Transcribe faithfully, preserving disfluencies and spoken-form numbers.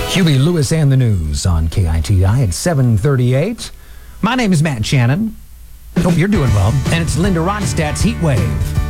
Huey Lewis and the News on K I T I at seven thirty-eight. My name is Matt Shannon. Hope you're doing well. And it's Linda Ronstadt's Heat Wave.